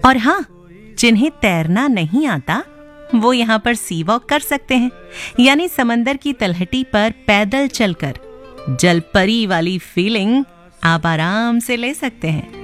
और हाँ, जिन्हें तैरना नहीं आता वो यहाँ पर सी वॉक कर सकते हैं, यानी समंदर की तलहटी पर पैदल चलकर जलपरी वाली फीलिंग आप आराम से ले सकते हैं।